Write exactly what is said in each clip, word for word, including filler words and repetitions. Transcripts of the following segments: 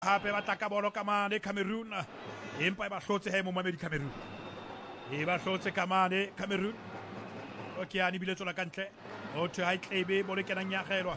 hape ba tla ka bolo ka mane Cameroon empa e ba hlotse he mo mamedi Cameroon e ba hlotse ka mane Cameroon okay ani bile tsola kantle o thwe ha itlebe bolo kenang ya kgelwa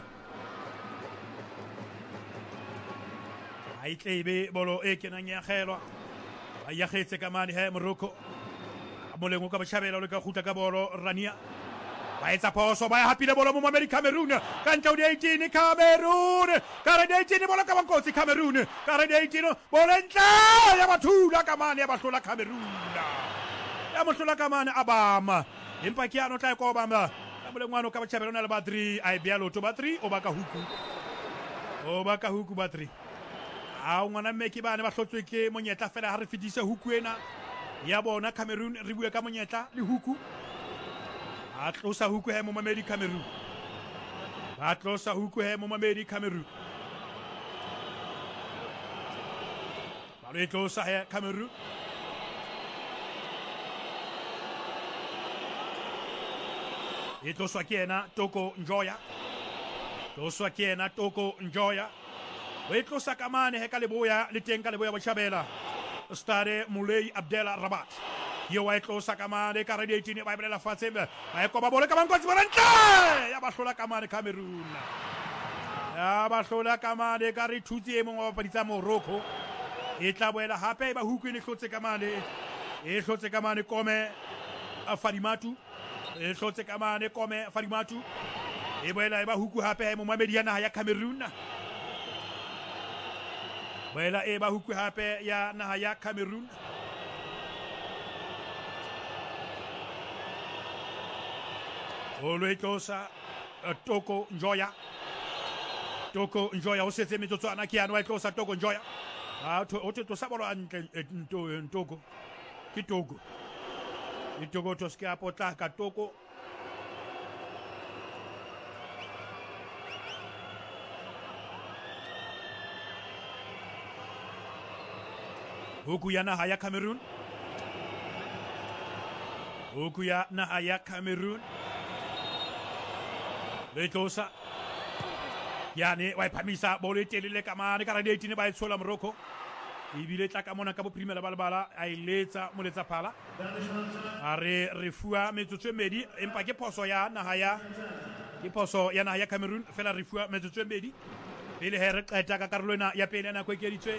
ha itlebe bolo e kenang ya kgelwa ba ya khetse ka mane he Morocco molengo ka bachabela le ka khuta ka bolo Rania ba etsa poso ba hapile bolo mo mamedi Cameroon kantle o di eighteen Cameroon kare di eighteen bolo ka bankotsi Cameroon kare di eighteen bolo ntla ya bathula ka mane ya bahlola Cameroon ya mohlola ka mane abama empa ke ano tla ko bamba ka molengwana ka bachabela na le battery ai bia loto battery o ba ka huku o ba ka huku battery a ngwana mmeki bane ba hlotswe ke monyetla fela ha re fitise huku ena ya bona Cameroon re bua ka monyetla le huku a tlosa huku he mo mamedi Cameroon a tlosa huku he mo mamedi Cameroon ba le tlosa he Cameroon e tloswa ke ena Toko Njoya tloswa ke ena Toko Njoya we tlosa ka mane he ka leboya le teng ka leboya bachabela Stade Moulay Abdel Rabat yo wa tlosa ka mane ka re di eighteen ba ibela fatshe ba e koba bolo ka bankotsi baranta ya ba hlola ka mane Cameroon ya ba hlola ka mane ka re thutsi e mongwe wa paditsa Morocco e tla boela hape ba huku ne hlotse ka mane e hlotse ka mane Kome Farimatu e hlotse ka mane Kome Farimatu e boela e ba huku hape mo mamedi yana ya Cameroon boela e ba huku hape ya naha ya Cameroon Olo tlosa Toko Njoya Toko Njoya o setse metsotswana ke yana wa tlosa Toko Njoya a o te tlosa bolo antle Ntoko ke Togo e Togo to ska potla ka Toko huku ya naha ya Cameroon huku ya naha ya Cameroon le tlosa yani wa phamisa bolo e telele ka mane ka ra di eighteen ba e tshola Morocco e bile tla ka mona ka bo primela balbala a iletsa moletsa phala a re re fua metsotso e medi empa ke phoso ya naha ya ke phoso ya naha ya Cameroon fela re fua metsotso e medi pele he re qeta ka karolo ena ya pele na go ekeditswe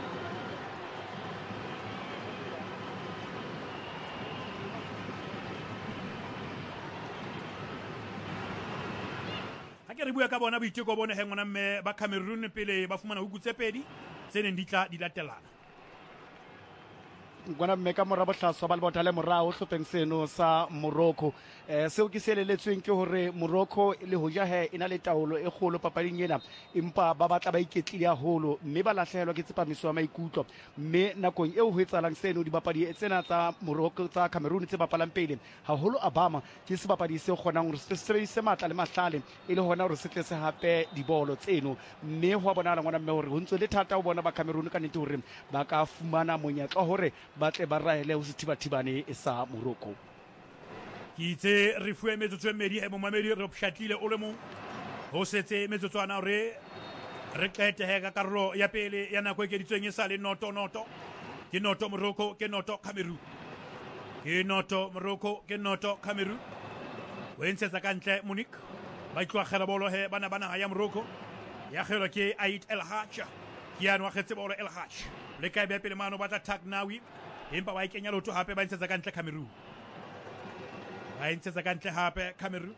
re bua ka bona boiteko bone he ngwana mme ba Cameroon pele ba fumana huku tse pedi tse neng di tla di latelana ngwana mme ka mora bohlaswa ba le botale morao hlopeng seno sa Morocco eh seo ke seleletsweng ke hore Morocco le hoja he ina le taolo e kgolo papading ena empa ba batla ba iketlile haholo mme ba lahlehelwa ke tsepamiso ya maikutlo mme nakong eo ho etsalang seno di bapadi tsena tsa Morocco tsa Cameroon tse bapalang pele haholo Abama ke se bapadi se kgonang hore se sebedise matla le mahlale e le hona hore se tletse hape dibolo tseno mme ho bona ngwana mme hore ho ntse le thata ho bona ba Cameroon ka nnete hore ba ka fumana monyetla hore batle ba raele ho sethibathibane e sa Morocco ke itse re fue metsotso e medi e mo mamedi re pshatlile o le mong ho setse metsotswana re re qete he ka karolo ya pele ya nako e keditsweng e sa le noto noto ke noto Morocco ke noto Cameroon ke noto Morocco ke noto Cameroon o entsetsa ka ntle Munich ba itloa khela bolo he bana bana ya Morocco ya khelo ke Ait El Hadj ke yana wa khetse bolo El Hadj le ka be pele mano ba tla Tagnawi empa ba ikenya loto hape ba ntsetsa ka ntle Cameroon ba ntsetsa ka ntle hape Cameroon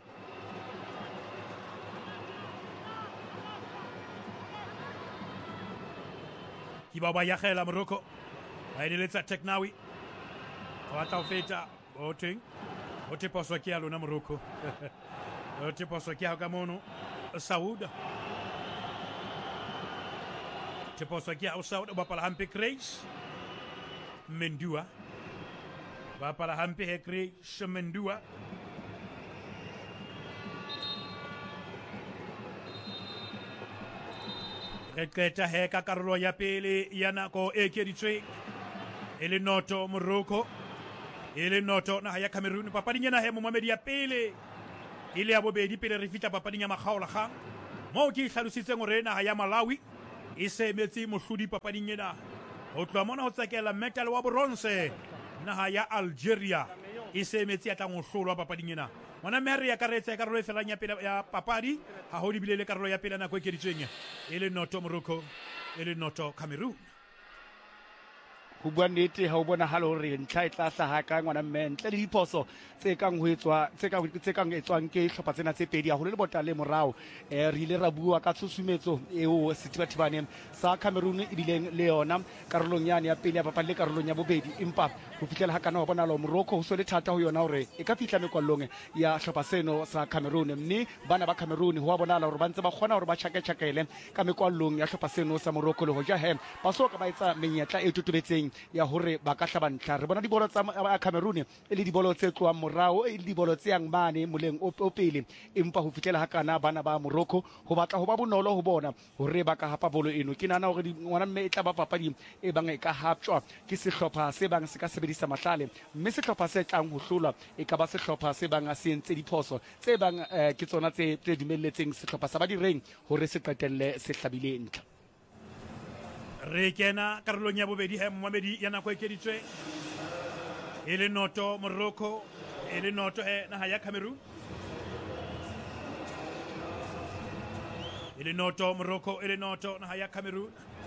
ki ba ba ya khela Morocco ba ineletsa Tagnawi ba tla feta voting o te poso ke alona Morocco o te poso ke ga mono Saoud te poso ke au Saoud ba pala hampe Grace Mendua va para hampe he Grace Mendua re qeta he ka karolo ya pele ya nako e keditswe e le noto Morocco e le noto naha ya Cameroon papading ena he mo mamedi ya pele ile ya bobedi pele re fitla papading ya makgaola gang mo ke hlalositseng hore naha ya Malawi e se metsi mohlodi papading ena ho tloha mona ho tsakela medal wa bronze naha ya Algeria e se metsi a tlang ho hlolwa papading ena mona mere ya karetse karolo e felang ya pele ya papadi ha ho dibile le karolo ya pele nako e keditsweng e le noto Morocco e le noto Cameroon. Ho bua nnete ha o bona halo hore ntlha e tla hlaha ka ngwana mme ntle le diphoso tse kang ho etswa tse kang tse kang etswang ke hlopha tsena tse pedi haholo le bota le morao eh re ile ra bua ka tshusumetso eo setibathibaneng sa Cameroon e dileng le yona karolong yane ya pele ya papadi le karolong ya bobedi empa ho fihlela hakana ho bona lo Morocco ho so le thata ho yona hore e ka fihla mekwallong ya hlopha seno sa Cameroon mme bana ba Cameroon ho bonala hore ba ntse ba kgona hore ba tjhaketjhakele ka mekwallong ya hlopha seno sa Morocco le ho ja he ba so ka ba etsa menyetla e tutubetseng ya hore ba ka hlabantla re bona dibolo tsa Cameroon e le dibolo tse tloang morao e le dibolo tse yang mane moleng o pele empa ho fitlela hakana bana ba Morocco ho batla ho ba bonolo ho bona hore ba ka hapa bolo eno ke nana hore ngwana mme e tla ba papadi e bang e ka haptswa ke sehlopha se bang se ka sebedisa mahlale mme sehlopha se tlang ho hlolwa e ka ba sehlopha se bang a se entse diphoso tse bang ke tsona tse tse dumelletseng sehlopha sa ba direng hore se qetelle se hlabile ntlha. Re kena karolong ya bobedi he Mohamedi ya nako e keditswe e le noto Morocco e le noto he naha ya Cameroon e le noto Morocco e le noto naha ya Cameroon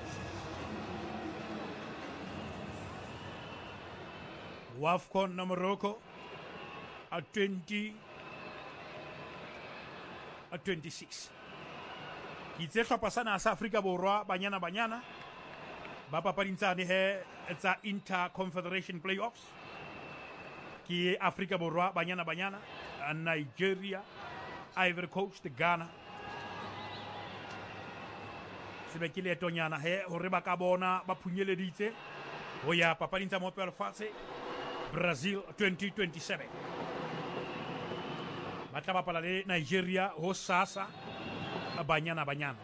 WAFCON na Morocco a twenty a twenty-six kitse hlopha sana sa Afrika Borwa banyana banyana ba papadintsane he tsa Inter Confederation Playoffs ki Afrika Borwa banyana banyana Nigeria, Ivory Coast, Ghana sebe ke letonyana he hore ba ka bona ba phunyeleditse ho ya papadintsa mo pele fatshe Brazil twenty twenty-seven ba tla bapala le Nigeria ho sasa banyana banyana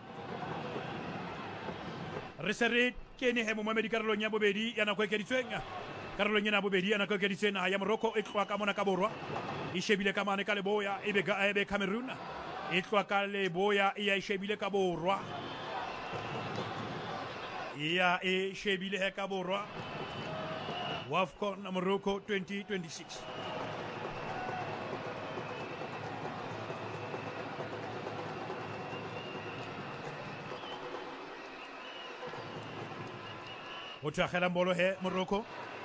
re se re kene he Mohamedi karolong ya bobedi ya nako e keditsweng karolong ya bobedi ya nako e keditsweng ya Morocco e tloa ka mona ka borwa e shebile ka mane ka leboya e be ga e be Cameroon e tloa ka leboya e ya e shebile ka borwa ya e shebile he ka borwa WAFCON Morocco twenty twenty-six Ote akhela mbolo he Morocco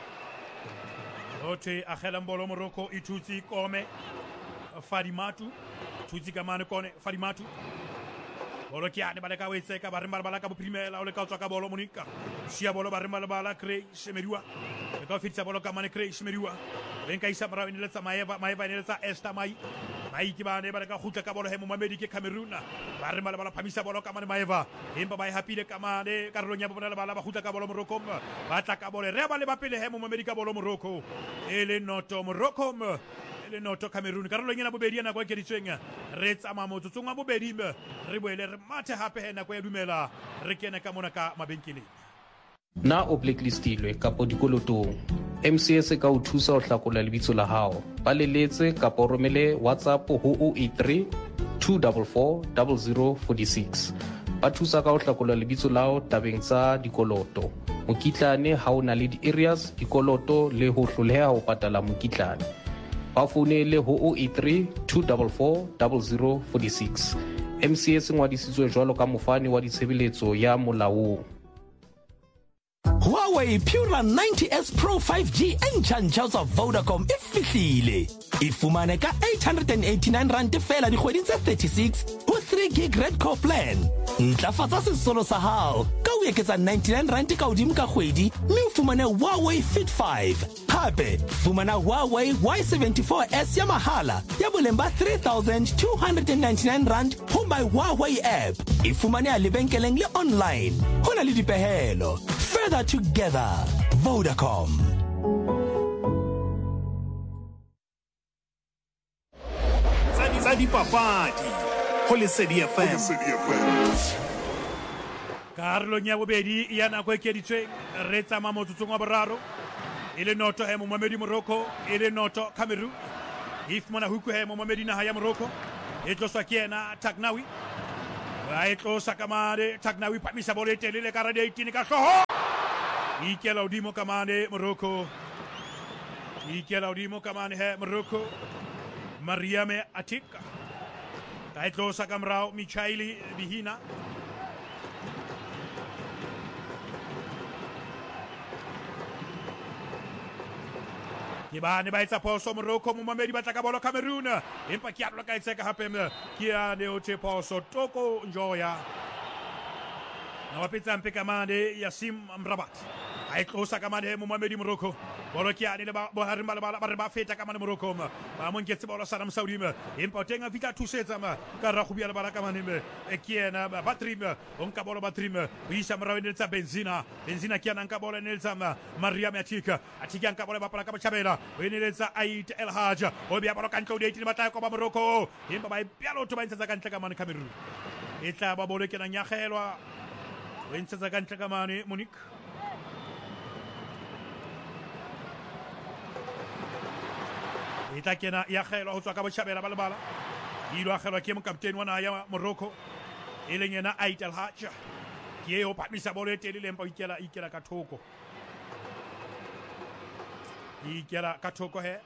Ote akhela mbolo Morocco itutsi kome Farimatu tutsi kamane kone Farimatu Bolo kiane baleka wetseka barimba balaka bo primela ole ka tswa ka bolo monika sia bolo barimba bala Cray Semerua e ka fitsa bolo kamane Cray Semerua benka isa mara ni letsa maeva maeva ni letsa esta mai mai ki bane baleka khutla ka bolo he Mohamedi ke Cameroon barimba bala phamisa bolo kamane maeva empa ba happy le kamane karolo nya bona bala ba khutla ka bolo Morocco ba tla ka bolo re ba le ba pele he Mohamedi ka bolo Morocco ele noto Morocco le noto Cameroon karolo nyana bobedi na kwa keditsweng re tsama motsotsong wa bobedi re boele re mathe hape he na kwa dumela re kena ka mona ka mabenkeleng na o blacklistilwe kapo dikolotong M C S ka o thusa o hlakola lebitso la hao ba leletse kapo romele WhatsApp ho zero eight three two four four zero zero four six ba thusa ka o hlakola lebitso lao tabeng tsa dikoloto mokitlane ha o na le di-areas dikoloto le ho hloleha ho patala mokitlane ba founele ho zero eight three two four four zero zero four six M C S ngwadisitswe jwalo ka mofani wa ditshebeletso ya molaong Huawei Pura ninety S Pro five G entjha tsa Vodacom e fihlile e fumane ka eight hundred eighty-nine rand fela dikgwedi tse thirty-six ho three gig red core plan ntlafatsa sesolo sa hao ka o eketsa ninety-nine rand ka hodimo ka kgwedi mme o fumane Huawei Fit five hape fumana Huawei Y seventy-four S ya mahala ya boleng ba three thousand two hundred ninety-nine rand ho my Huawei app e fumane a lebenkeleng le online hona le dipehelo further together Vodacom Sadi papadi ho Lesedi F M Karolo nya bobedi ya nako e keditsweng re tsama motsotsong wa boraro ele noto he Mohamedi Morocco ele noto Cameroon if mona huku he Mohamedi na ya Morocco e tloswa ke ena Taknawi ba e tlosa kamane Tagnawi phamisa bolo e telele ka radi eighteen ka hloho ikela udimo kamane Morocco ikela udimo kamane he Morocco Mariame Atika ta e tlosa ka morao Michaili Bihina ke bane ba etsa phoso Morocco momamedi ba tla ka bolo Cameroon empa ke a ka etseka hape ke a ne o tse phoso Toko Njoya na wapetsa mpe kamane Yasim Amrabat a e tlosa kamane momamedi Morocco bolo ke a ne le ba ba rimba ba ba ba feta kamane Morocco ba mo nketse bolo Saddam Saudi empa o tenga fika thusetsa ma ka ra go bia le bala kamane me e ke ena ba trim on ka bolo ba trim o isa mra ne tsa Benzina Benzina ke ana nka bolo ne tsa Mariam Atika Atika nka bolo ba pala ka Chabela o ne le tsa Ait El Haj o bia bolo ka ntlo de eighteen ba tla ko ba Morocco empa ba bia lo to ba ntsa ka ntle kamane Cameroon e tla ba bolo ke na nyagelwa o ntsa ka ntle kamane Monique ita kena ya khelo ho tswa ka Bochabela ba lebala ilo a khelo ke mo kapteni wa ya Morocco e leng yena Ait El Haj ke o phamisa bolo e telele empa ikela ikela ka thoko ikela ka thoko he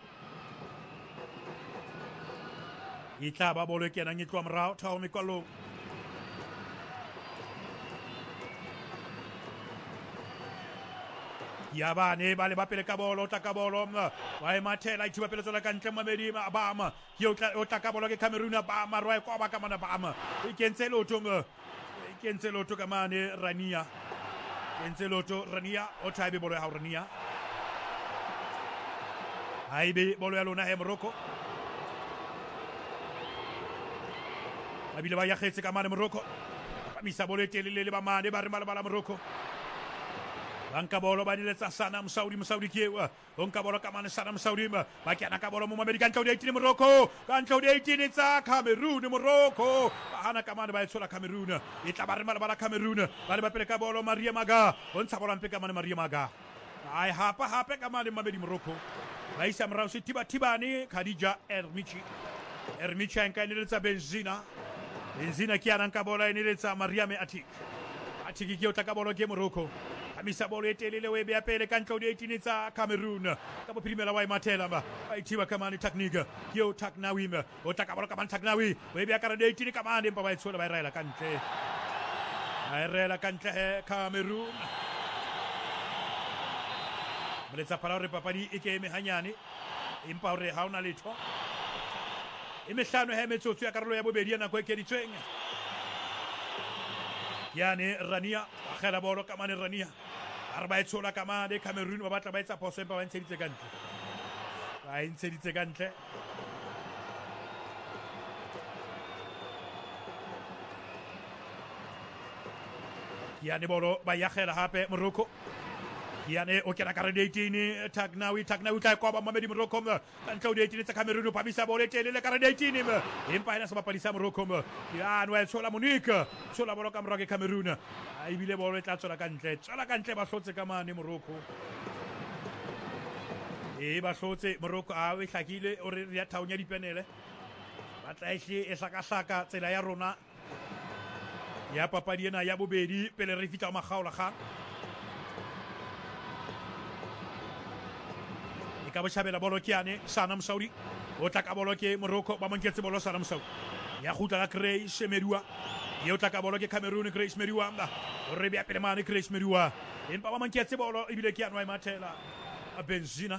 itla ba bolo ke na ngitwa morao thao mekwalo ya bane ba le ba pele ka bolo ta ka bolo wa e mathela ithiba pele tsola ka ntle mamedi ma Bama ke o tla o tla ka bolo ke Cameroon Bama rwa e kwa ba ka mana Bama e kentse lotho e kentse lotho ka mane Rania kentse lotho Rania o thabe bolo ya ha Rania haibe bolo ya lona he Morocco abile ba ya khetse ka mane Morocco ba misa bolo e telele le ba mane ba re mala bala Morocco Banka bolo ba niletsa Saddam Saudi Saudi kewa onka bolo ka mane Saddam Saudi ba ke ana ka bolo mo mamedi kan tlodi eighteen Morocco kan tlodi eighteen tsa Cameroon Morocco ba ana ka mane ba etsola Cameroon e tla ba re mala bala Cameroon ba le ba pele ka bolo Maria Maga ontsha bolo mpe ka mane Maria Maga ai hapa hapa ka mane mamedi Morocco ba isa mrao si tiba tibani Khadija Ermichi Ermichi enka niletsa Benzina Benzina ki ana ka bolo niletsa Mariam Atik Atik ki o tla ka bolo ke Morocco Amisa bolo e telele we bea pele kan tlodi eighteen tsa Cameroon ka bo primela wa matela ba aitiwa kamane Technique yo Tagnawi o taka bolo kamane Tagnawi we bea ka eighteen kamane mpa ba itsola ba irela kantle ba irela kantle Cameroon Mletsa pala re papadi e ke me hanyane impa re ha ona letho e mehlano he metsotso ya karolo ya bobedi na go ekeditsweng yani Rania khela bolo kamane Rania arba etsola kamane Cameroon ba batla ba etsa phoso empa ba ntsheditse kantle ba ntsheditse kantle yani bolo ba ya khela hape Morocco yani o kena ka eighteen Tagnawi Tagnawi tla kwa ba mamedi Morocco kan tlodi eighteen tsa Cameroon pa bisa bolo telele ka eighteen empa ina sa bapalisa Morocco ya no etsola Monique tsola bolo ka mroke Cameroon a ibile bolo e tla tsola ka ntle tsola ka ntle ba hlotse ka mane Morocco e ba hlotse Morocco a we hlakile o re ya thaunya dipenele ba tla e saka saka tsela ya rona ya papadi ena ya bobedi pele re fita magaola ga ka Bochabela bolo ke ane Saddam Saudi o tla ka bolo ke Morocco ba monketse bolo Saddam Saudi ya khutla ka Grace Merua yo tla ka bolo ke Cameroon Grace Merua mba o re bia pele mane Grace Merua empa ba monketse bolo ibile ke anwa matela a Benzina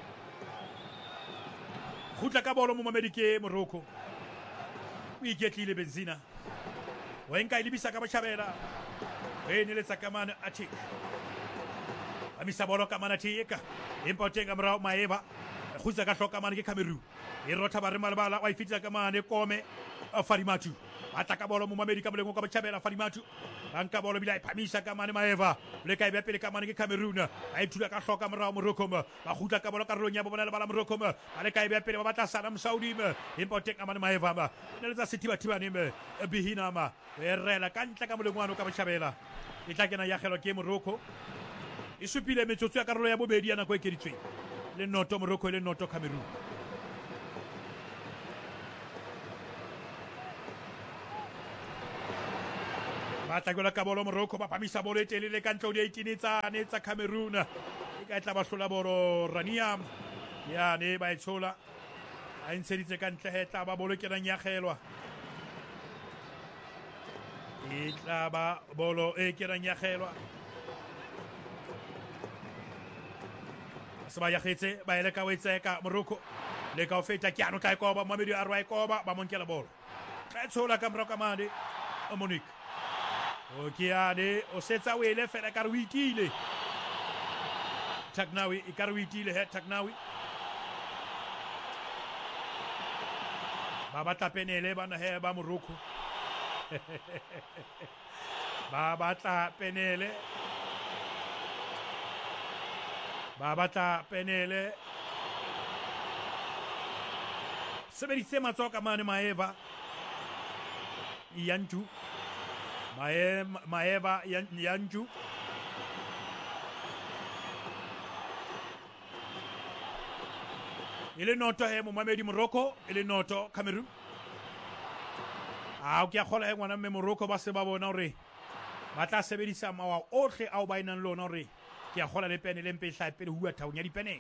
khutla ka bolo mo mamedi ke Morocco o iketlile Benzina o enka ilibisa ka Bochabela e ne le tsakamane Atik amisa bolo ka mana Atik empa tenga mrao Maeva khutsa ka hloka mane ke Cameroon e rotha ba re malabala wa ifitsa ka mane Kome Farimatu ataka bolo mo mamedi ka bolengo ka Bochabela Farimatu anka bolo bila iphamisa ka mane Maeva le ka ibe pele ka mane ke Cameroon a ithula ka hloka mrao Morocco ba khutla ka bolo ka ronya bona le bala Morocco ba le ka ibe pele ba batla Saddam Saudi empa tenga mane Maeva ba ne le tsa setiba tiba ne Bihina ma e rela ka ntla ka bolengwano ka Bochabela e tla kena ya khelo ke Morocco e supile metsotso ya karolo ya bobedi ya nako e keditsweng le noto Morocco le noto Cameroon ba tlakola ka bolo Morocco ba pamisa bolo e telele ka ntlo di eighteen tsa ne tsa Cameroon e ka tla ba hlola bolo Rania ya ne ba itshola a intsheditse ka ntle he tla ba bolo ke nang ya kgelwa e tla ba bolo e ke nang ya kgelwa se ba ya khetse ba ele ka wetse ka Morocco le ka ofeta ke ano ka ikoba Mohamed Arwa ikoba ba monkela bolo ka tshola ka Morocco mande o Monique o kiane o setsa wele fela ka ruitile Taknawi i ka ruitile he Taknawi ba batla penele bana he ba Morocco ba batla penele ba batla penele sebeditse matsoka mane Maeva Yanju Maeva Maeva Yanju il est noto he Mohamed Morocco il est noto Cameroun a o ke a khola he ngwana me Morocco ba se ba bona hore ba tla sebedisa mawa ohle a o ba inang lona hore ke a khola le pene le mpe hla pele hua thaung ya dipene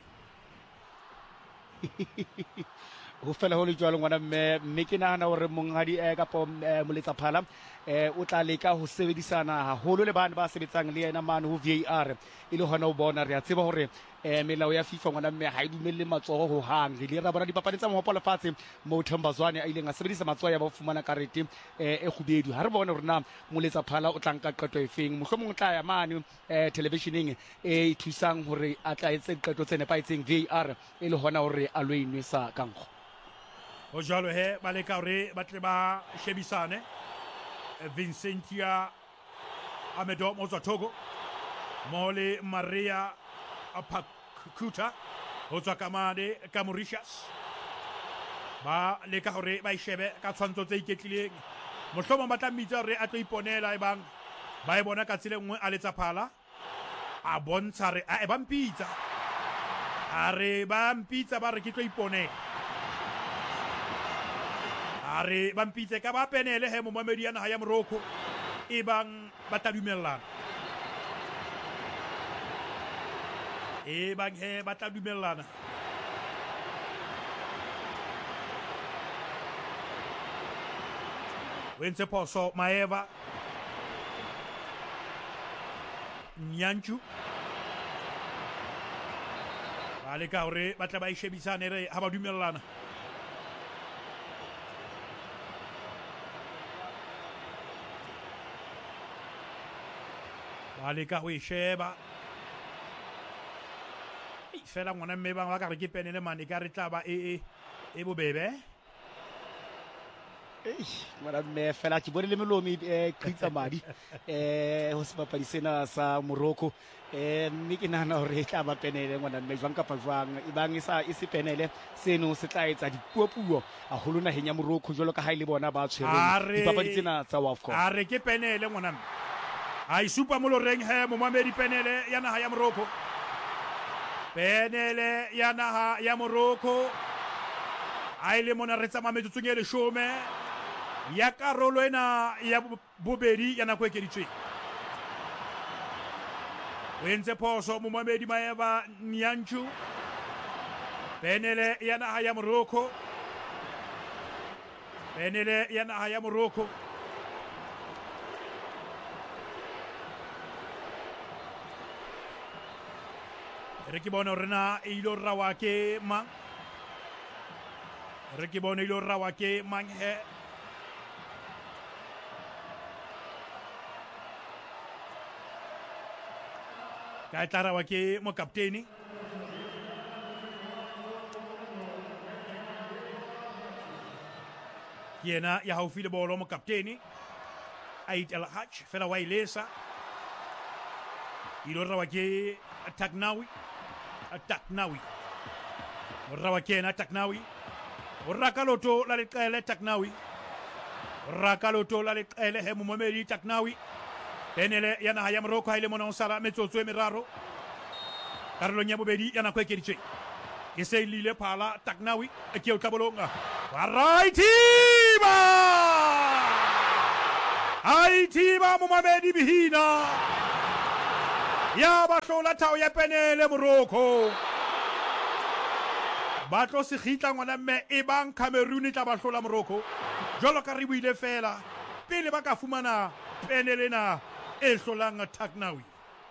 ho fela ho le jwalo ngwana mme mme ke nahana hore monghadi e ka po moletsa phala eh o tla leka ho sebedisana haholo le bana ba sebetsang le yena mane ho V A R ile hona o bona re a tseba hore eh melao ya FIFA ngwana mme ha e dumelle matsoho ho hang le ra bona dipapadi tsa mohopo lefatshe mo Thembazwane a ileng a sebedisa matsoho ya ba fumana karete eh e khubedu ha re bona hore na moletsa phala o tla nka qeto e feng mohlomong o tla ya mane eh televisioning e thusang hore a tla etse qeto tse nepaitseng V A R ile hona hore a lo inwesa kankgo o jalo he ba le ka hore ba tle ba shebisane Vincentia Amedo mo Togo Mole Maria Apakuta ho tswa ka mane ka Mauritius ba le ka hore ba ishebe ka tshwantsho tse iketlileng mohlomong ba tla mmitsa hore a tlo iponela e bang ba e bona ka tsile nngwe a letsa phala a bontsha re a e ba mpitsa a re ba mpitsa ba re ke tlo iponela are ba mpitse ka ba penele he Mohamed ya naha ya Morocco e bang ba tla dumellana e bang he ba tla dumellana wentse poso Maeva Nyanchu ba le ka hore ba tla ba ishebisane re ha ba dumellana ale ka ho sheba e fela ngwana mme ba ka re ke penele mane ka re tla ba e e bobebe eh ngwana mme fela ke bone le melomi e khitsa madi eh ho se papadi sena sa Morocco eh mme ke nahana hore e tla ba penele ngwana mme jwang kapa jwang e bang e sa e se penele seno se tla etsa dipuopuo a holo naheng ya Morocco jwalo ka ha ile bona ba tshwereng dipapadi tsena tsa WAFCON a re ke penele ngwana mme ai supa mo loreng he Mohamed penele ya naha ya Morocco penele ya naha ya Morocco ai le mona re tsama metsotso e le shome ya karolo ena ya bobedi ya nako e keditswe wentse phoso Mohamed Maeva Nyanchu penele ya naha ya Morocco penele ya naha ya Morocco Ricky Bono rena ilo rawake mang Ricky Bono ilo rawake mang he Kaita rawake mo kapteni Kiena ya haufi le bolo mo kapteni Ait El Haj fela wailesa ilo rawake Taknawi Taknawi Rawakena Taknawi Rakaloto la liqele Taknawi Rakaloto la liqele he Mohamed Taknawi penele ya naha ya Morocco ha ile mona o sala metsotso e meraro karolo nya bobedi yana ko ekeditswe ke se lile phala Taknawi e ke o tlabolonga wa rightiba ai thiba momamedi Bihina ya ba hlola thao ya penele Morocco ba tlo se khitla ngwana mme e bang Cameroon tla ba hlola Morocco jolo ka re buile fela pele ba ka fumana penelena e hlolang Taknawi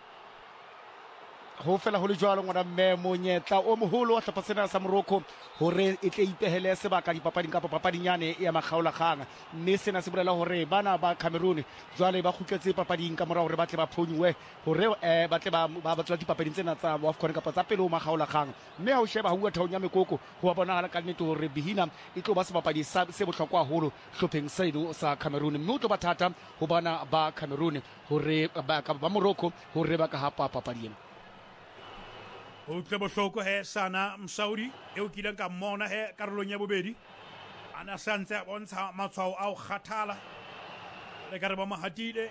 ho fela ho le jwalo ngwana mme monyetla o moholo wa hlopha sena sa Morocco hore e tle ipehele sebaka dipapading kapa papading yane ya makgaolakgang mme sena se bolela hore bana ba Cameroon jwale ba khutletse papading ka mora hore ba tle ba phonywe hore eh ba tle ba ba batla dipapading tsena tsa AFCON kapa tsa pele o makgaolakgang mme ha o sheba hua thaong ya mekoko ho bonahala ka nnete hore Bihina e tlo ba sebapadi se bohlokwa haholo hlopheng seno sa Cameroon mme o tlo ba thata ho bana ba Cameroon hore ba ba Morocco hore ba ka hapa papading o tle bohloko he Sana Msaudi e o kileng ka mmona he karolong ya bobedi ana santse a bontsha matshwao a o kgathala le ka re ba mahatile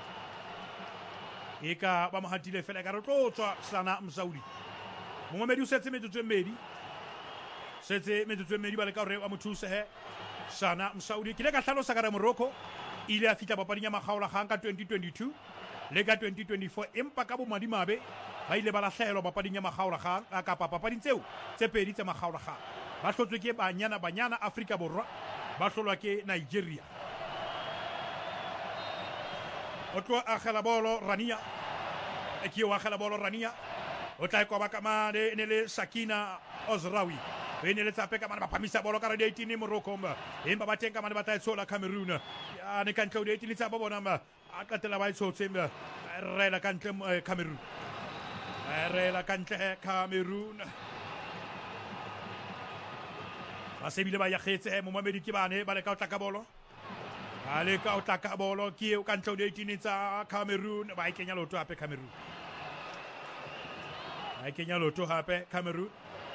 e ka ba mahatile fela ka re tlo tswa Sana Msaudi momamedi o setse metsotso e mmedi setse metsotso e mmedi ba le ka hore wa mothuse he Sana Msaudi kile ka hlalosa ka re Morocco ile a fitla papading ya makgaolakgang ka twenty twenty-two le ka twenty twenty-four empa ka bomadimabe ba ile ba lahlelwa papading ya makgaolakgang ka papading tseo tse pedi tse makgaolakgang ba hlotswe ke banyana banyana Afrika Borwa ba hlolwa ke Nigeria o tlo akgela bolo Rania e ke o akgela bolo Rania o tla kwa ba kamane ne le Sakina Ozraoui e ne le tsape ka mana ba phamisa bolo ka re eighteen Morocco mba empa ba teng ka mana ba tla tsola Cameroon ya ne ka ntlo de eighteen tsa ba bona mba a katela ba tsotse mba rela ka ntle Cameroon rela ka ntle Cameroon ba se bile ba ya khetse momamedi ke bane ba le ka o tla ka bolo ba le ka o tla ka bolo ke o ka ntlo de eighteen tsa Cameroon ba ikenya loto hape Cameroon ba ikenya loto hape Cameroon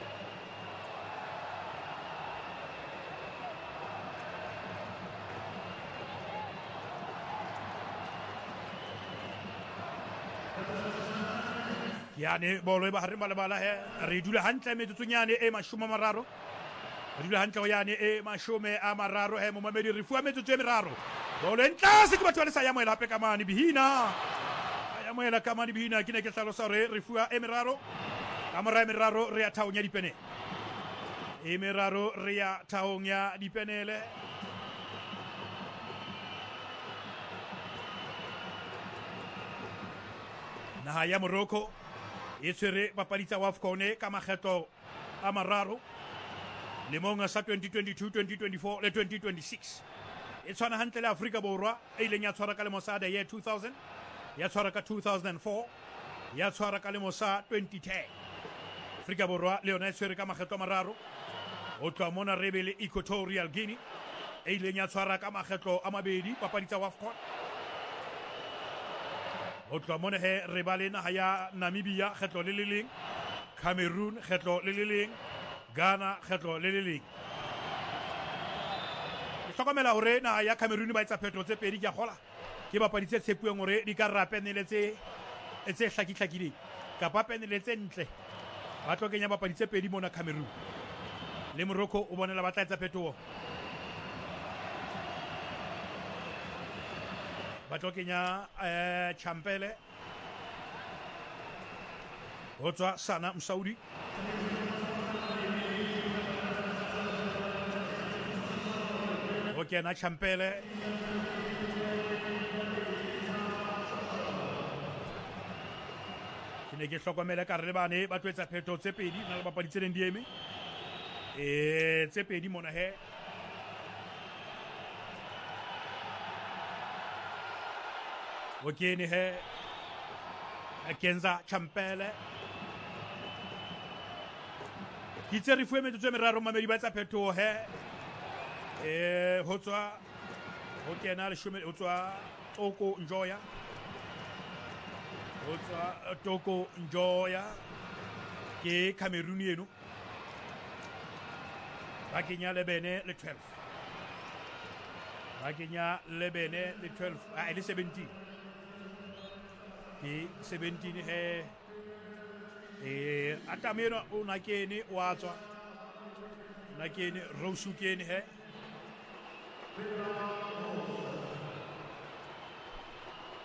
yani bolo ba harima le bala he re dula hantle metsotso nyane e mashome a mararo re dula hantle yani e mashome a mararo he momamedi re fuwa metsotso e meraro bolo entlase ke batho ba le sa ya moela hape ka mane Bihina ya moela ka mane Bihina ke ne ke hlalosa hore re fuwa e meraro ka mora e meraro re ya thaong ya dipene e meraro re ya thaong ya dipenele naha ya Morocco e tshwere papadi tsa AFCON ka makgetlo a mararo lemong sa twenty twenty-two, twenty twenty-four le twenty twenty-six e tshwana hantle le Afrika Borwa e ileng ya tshwara ka lemo sa the year two thousand ya tshwara ka two thousand four ya tshwara ka lemo sa twenty ten Afrika Borwa le yona e tshwere ka makgetlo a mararo o tloha mona re be le Equatorial Guinea e ileng ya tshwara ka makgetlo a mabedi papadi tsa AFCON o tloha mona he re ba le naha ya Namibia kgetlo le le leng Cameroon kgetlo le le leng Ghana kgetlo le le leng ke hlokomela hore naha ya Cameroon ba etsa phetho tse pedi ke a kgola ke bapadi tse tshepuweng hore di ka rera penele tse tse hlakihlakileng kapa penele tse ntle ba tlo kenya bapadi tse pedi mona Cameroon le Morocco o bonela ba tla etsa phetho ba tlo kenya eh Champele ho tswa Sana Msaudi ho kena Champele ke ne ke hlokomela ka re bane ba tlo etsa phetho tse pedi na le bapadi tse neng di eme e tse pedi mona he Wakini he Kenza Champele Kitse re fuwe metsotso e meraro mamedi ba etsa phetho he e ho tswa ho kena le shome ho tswa Toko Njoya ho tswa Toko Njoya ke Cameroon eno ba kenya le bene le twelve ba kenya le bene le twelve a le seventeen ke seventeen he eh atameno una kene wa tswa na kene Rosu kene he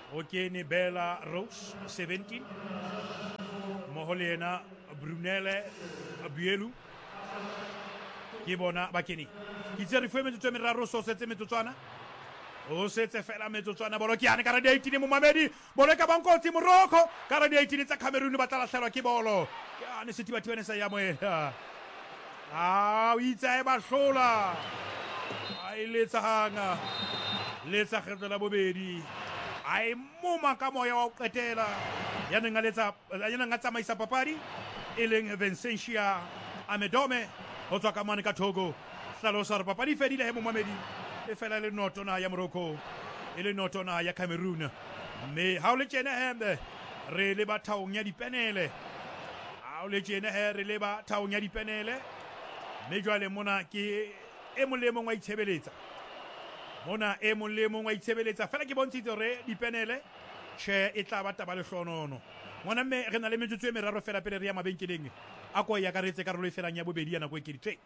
o kene Bella Rose seventeen mo le ena Brunele Buelu ke bona ba kene ke tsere fwe metsotso me raro so setse metsotswana o setse fela metsotswana bolo ke ane ka radio eighteen mo mamedi bolo ka bankotsi Morocco ka radio eighteen tsa Cameroon ba tla lahlelwa ke bolo ke ane setibathiba ne sa ya moela ah o itse ba hlola ai letsa hanga letsa kgetla bobedi ai moma ka moya wa qetela ya neng letsa ya neng tsamaisa papadi eleng Vincentia Amedome ho tswa ka mane ka Togo hlalosa re papadi fedile he mo mamedi e fela le noto na ya Morocco e le noto na ya Cameroon me ha o le tjena hembe re le ba thaong ya dipenele ha o le tjena he re le ba thaong ya dipenele me jwale mona ke e molemo wa itshebeletsa mona e molemo wa itshebeletsa fela ke bontshitse re dipenele che e tla ba taba le hlonono mona me re na le metsotso e meraro fela pele re ya mabenkeleng a ko ya karetse karolo e felang ya bobedi ya nako e keditse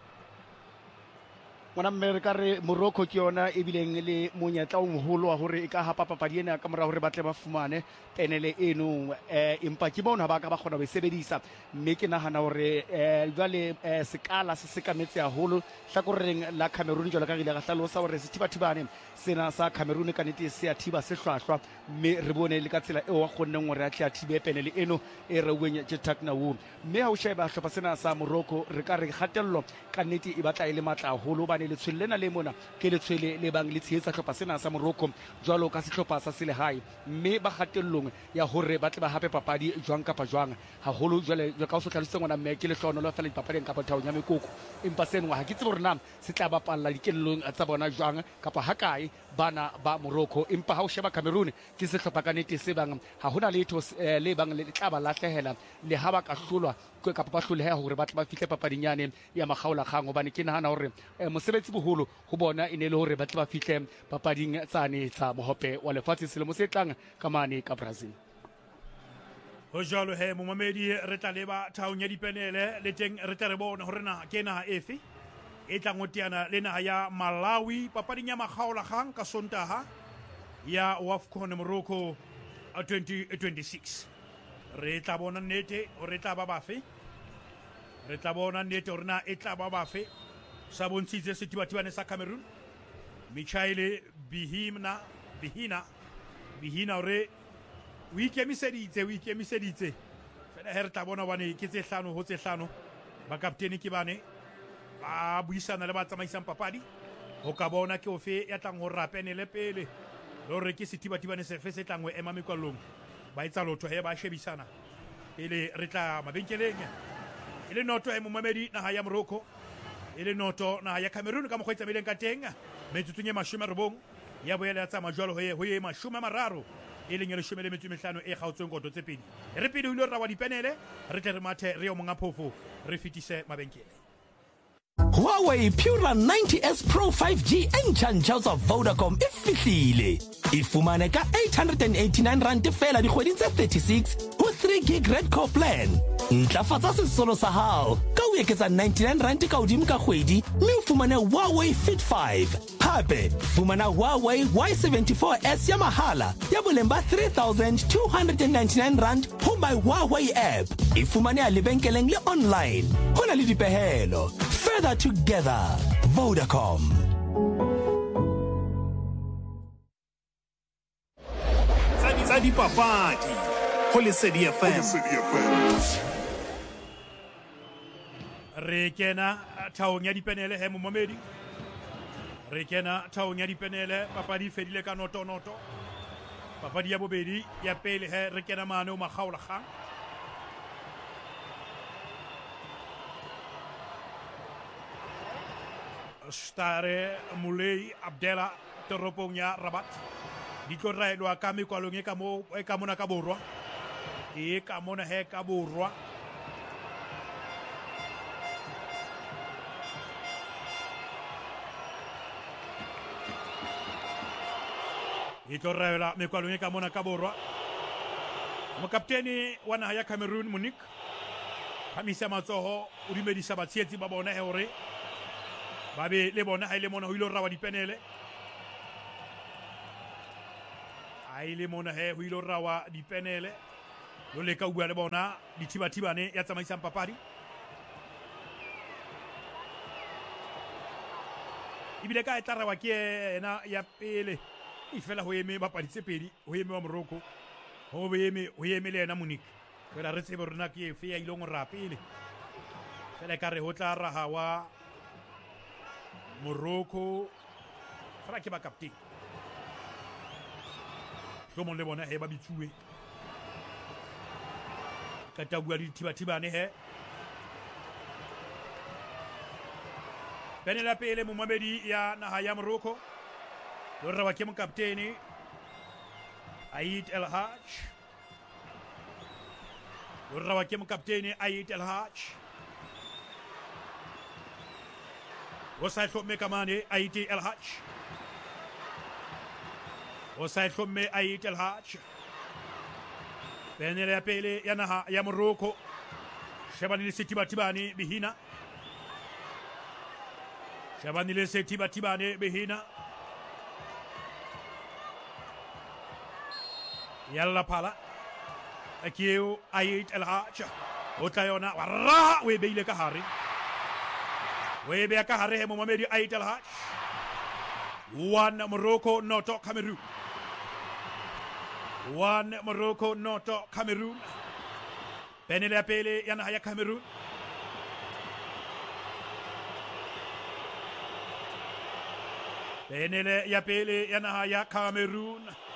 mona mme re ka re Morocco ke yona e bileng le monyetla o moholo wa hore e ka hapa papadi ena ka mora hore ba tle ba fumane penele eno eh empa ke bona ba ka ba kgona ho sebedisa mme ke nahana hore eh jwale sekala se sekametse haholo hlakoreng la Cameroon jwale ka ile ga hlalosa hore sethibathibane sena sa Cameroon ka nete se a thiba se hlwahlwa mme re bone le ka tsela e wa kgonneng hore a tle a thibe penele eno e re weng ke Taknawu mme ha o sheba hlopha sena sa Morocco re ka re kgatello ka nete e batla ile matla haholo ba le tshwelena le mona ke le tshwele le bang le tshehetsa hlopha sena sa Morocco jwalo ka sehlopha sa selehae mme ba kgatellong ya hore ba tle ba hape papadi jwang kapa jwang haholo jwale ka o so tlhalose ngwana mme ke le hlono lo fela dipapading kapa thaong ya mekoko empa senwa ha ke tsebe hore na se tla bapalla dikellong tsa bona jwang kapa hakae bana ba Morocco empa ha o sheba Cameroon ke sehlopha ka nete se bang ha hona letho le bang le tla ba lahlehela le ha ba ka hlolwa kapa ba hloleha hore ba tla ba fihle papading yane ya makgaola kgang hobane ke nahana hore mosebetsi boholo ho bona e ne le hore ba tla ba fihle papading tsane tsa mohope wa lefatshe selemo se tlang ka mane ka Brazil ho jalo he mo mamedi re tla leba thaong ya dipenele le teng re tla re bona hore na ke na efe e tla ngotiana le naha ya Malawi papading ya makgaola kgang ka Sontaha ya WAFCON Morocco twenty twenty-six re tla bona nnete re tla ba bafe re tla bona nnete hore na e tla ba bafe sa bontshitse sethibathibane sa Cameroon Michael Bihina Bihina Bihina hore o ikemiseditse o ikemiseditse fela he re tla bona bane ke tse hlano ho tse hlano ba kaptene ke bane ba buisana le ba tsamaisang papadi ho ka bona ke ofe ya tlang ho rapenele pele lore ke sethibathibane se fe se tlang ho ema mekwallong ba etsa lotho he ba shebisana ele re tla mabenkeleng ele noto e mo mamedi naha ya Morocco ele noto naha ya Cameroon ka mokgwa itsameleng ka teng metsotso e mashome robong ya boela ya tsama jwalo ho ye ho ye mashome mararo ele nyele shome le metso mehlano e kgaotsweng koto tse pedi re pedi ho ile ra wa dipenele re tle re mathe re yo monga phofo re fitise mabenkele Huawei Pura ninety S Pro five G entjha tsa Vodacom e fihlile e fumane ka eight hundred eighty-nine rand fela dikgweding tse thirty-six ho three gig red core plan ntlafatsa sesolo sa hao ka o eketsa ninety-nine rand ka hodimo ka kgwedi mme o fumane Huawei Fit five hape fumana Huawei Y seventy-four S ya mahala ya boleng ba three thousand two hundred ninety-nine rand ho my Huawei app e fumane a lebenkeleng le online hona le dipehelo further together Vodacom tsa dipapadi ho Lesedi F M re kena thaong ya dipenele he mo mamedi re kena thaong ya dipenele papadi fedile ka noto noto papadi ya bobedi ya pele he re kena mane o makgaola kgang Stare Mulei Abdella toropong ya Rabat di tlo raelwa ka mekwalong e ka mo e ka mona ka borwa e ka mona he ka borwa e tlo raelwa mekwalong e ka mona ka borwa mo kapteni wa naha ya Cameroon Monique Khamisa matsoho o dumedisa batshetsi ba bona he hore ba be le bona ha ile mona ho ile rawa dipenele a ile mona he ho ilo rawa dipenele lo leka o bua le bona dithibathibane ya tsamaisang papadi ibile ka e tla rawa ke ena ya pele e fela ho eme bapadi tse pedi ho eme wa Morocco ho be eme ho eme le ena Munich fela re tsebe rona ke fe ya ile ngo ra pele fela ka re ho tla raha wa Morocco fela ke ba captain Hlomo le bona he ba bitsuwe ka ta bua dithibathibane he bene la pele mo mamedi ya naha ya Morocco lo rawa ke mo kapteni Aid El Haj lo rawa ke mo kapteni Aid El Haj o sa hlomme kamane Aid El Haj o sa hlomme Aid El Haj bene la pele ya naha ya Morocco shebani le setibatibane bihina Shabani le setibatibane behina Yalla pala Akiu Aid El Haj Otayona Wara we beile ka hari We be ka hari mo mamedi Aid El Haj One Morocco noto Cameroon One Morocco noto Cameroon Benele pele yana haya Cameroon Benele ya pele yana haya Cameroon